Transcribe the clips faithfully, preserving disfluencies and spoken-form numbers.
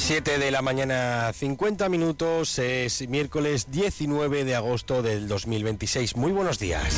siete de la mañana, cincuenta minutos, es miércoles diecinueve de agosto del dos mil veintiséis. Muy buenos días.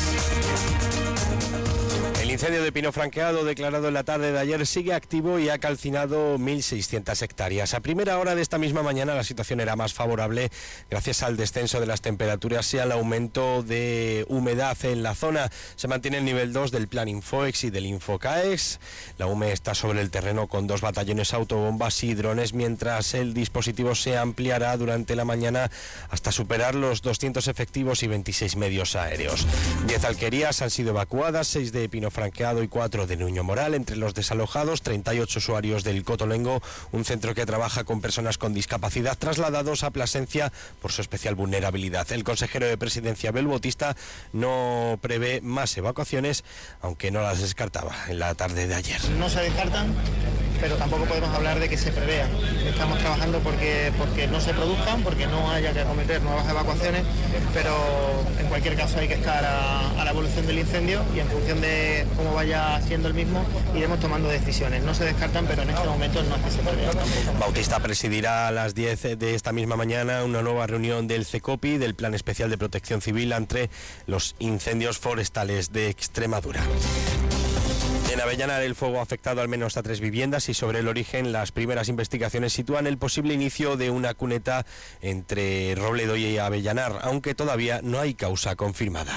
El incendio de pino franqueado declarado en la tarde de ayer sigue activo y ha calcinado mil seiscientas hectáreas. A primera hora de esta misma mañana la situación era más favorable gracias al descenso de las temperaturas y al aumento de humedad en la zona. Se mantiene el nivel dos del plan Infoex y del Infocaex. La U M E está sobre el terreno con dos batallones autobombas y drones, mientras el dispositivo se ampliará durante la mañana hasta superar los doscientos efectivos y veintiséis medios aéreos. diez alquerías han sido evacuadas, seis de pino franqueado y cuatro de Nuño Moral. Entre los desalojados, treinta y ocho usuarios del Cotolengo, un centro que trabaja con personas con discapacidad, trasladados a Plasencia por su especial vulnerabilidad. El consejero de Presidencia, Abel Bautista, no prevé más evacuaciones, aunque no las descartaba en la tarde de ayer. No se descartan, pero tampoco podemos hablar de que se prevean. Estamos trabajando porque, porque no se produzcan, porque no haya que acometer nuevas evacuaciones, pero en cualquier caso hay que estar a, a la evolución del incendio y en función de cómo vaya siendo el mismo iremos tomando decisiones. No se descartan, pero en este momento no es que se prevean tampoco. Bautista presidirá a las diez de esta misma mañana una nueva reunión del CECOPI, del Plan Especial de Protección Civil ante los incendios forestales de Extremadura. En Avellanar el fuego ha afectado al menos a tres viviendas y sobre el origen las primeras investigaciones sitúan el posible inicio de una cuneta entre Robledo y Avellanar, aunque todavía no hay causa confirmada.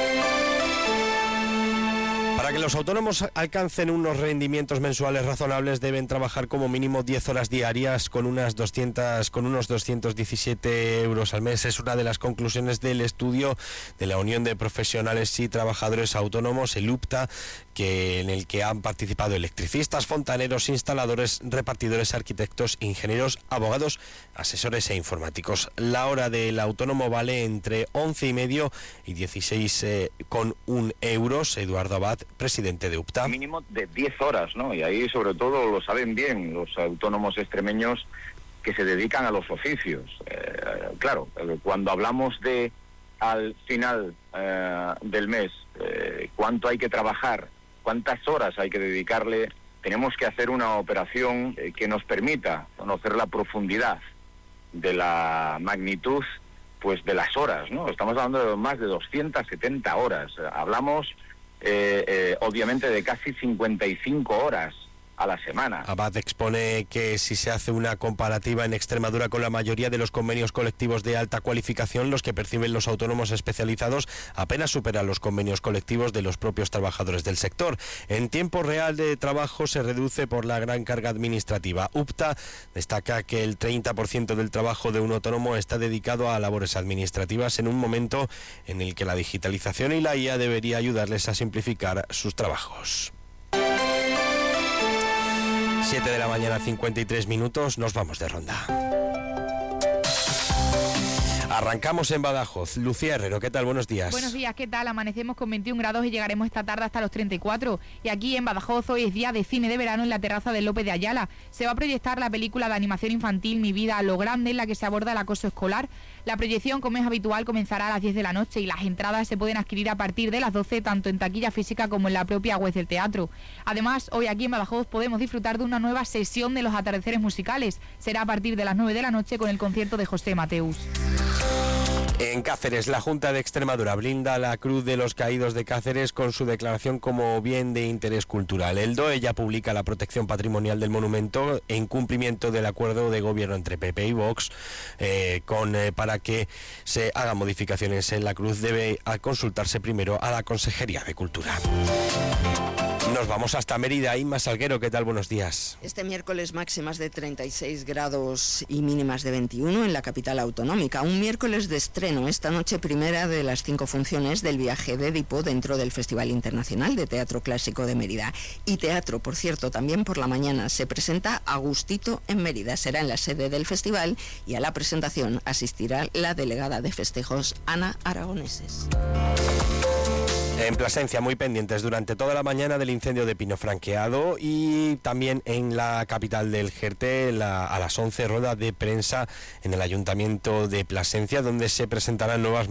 Para que los autónomos alcancen unos rendimientos mensuales razonables deben trabajar como mínimo diez horas diarias con unas doscientas, con unos doscientos diecisiete euros al mes. Es una de las conclusiones del estudio de la Unión de Profesionales y Trabajadores Autónomos, el UPTA, que, en el que han participado electricistas, fontaneros, instaladores, repartidores, arquitectos, ingenieros, abogados, asesores e informáticos. La hora del autónomo vale entre once y medio y dieciséis con un euros. Eduardo Abad, presidente de UPTA. Mínimo de diez horas, ¿no? Y ahí sobre todo lo saben bien los autónomos extremeños que se dedican a los oficios. Eh, claro, cuando hablamos de al final eh, del mes, eh, cuánto hay que trabajar, cuántas horas hay que dedicarle, tenemos que hacer una operación eh, que nos permita conocer la profundidad de la magnitud, pues de las horas, ¿no? Estamos hablando de más de doscientas setenta horas. Hablamos Eh, eh, obviamente de casi cincuenta y cinco horas a la semana. Abad expone que si se hace una comparativa en Extremadura con la mayoría de los convenios colectivos de alta cualificación, los que perciben los autónomos especializados apenas superan los convenios colectivos de los propios trabajadores del sector. En tiempo real de trabajo se reduce por la gran carga administrativa. UPTA destaca que el treinta por ciento del trabajo de un autónomo está dedicado a labores administrativas en un momento en el que la digitalización y la I A debería ayudarles a simplificar sus trabajos. siete de la mañana, cincuenta y tres minutos, nos vamos de ronda. Arrancamos en Badajoz. Lucía Herrero, ¿qué tal? Buenos días. Buenos días, ¿qué tal? Amanecemos con veintiún grados y llegaremos esta tarde hasta los treinta y cuatro. Y aquí en Badajoz hoy es día de cine de verano en la terraza del López de Ayala. Se va a proyectar la película de animación infantil Mi vida a lo grande, en la que se aborda el acoso escolar. La proyección, como es habitual, comenzará a las diez de la noche y las entradas se pueden adquirir a partir de las doce, tanto en taquilla física como en la propia web del teatro. Además, hoy aquí en Badajoz podemos disfrutar de una nueva sesión de los atardeceres musicales. Será a partir de las nueve de la noche con el concierto de José Mateus. En Cáceres, la Junta de Extremadura blinda la Cruz de los Caídos de Cáceres con su declaración como bien de interés cultural. El D O E ya publica la protección patrimonial del monumento en cumplimiento del acuerdo de gobierno entre P P y Vox eh, con, eh, para que se hagan modificaciones en la cruz debe consultarse primero a la Consejería de Cultura. Nos vamos hasta Mérida. Inma Salguero, ¿qué tal? Buenos días. Este miércoles máximas de treinta y seis grados y mínimas de veintiuno en la capital autonómica. Un miércoles de estreno, esta noche primera de las cinco funciones del viaje de Edipo dentro del Festival Internacional de Teatro Clásico de Mérida. Y teatro, por cierto, también por la mañana se presenta Agustito en Mérida. Será en la sede del festival y a la presentación asistirá la delegada de festejos, Ana Aragoneses. En Plasencia, muy pendientes durante toda la mañana del incendio de pino franqueado y también en la capital del Jerte, la, a las once, rueda de prensa en el Ayuntamiento de Plasencia, donde se presentarán nuevas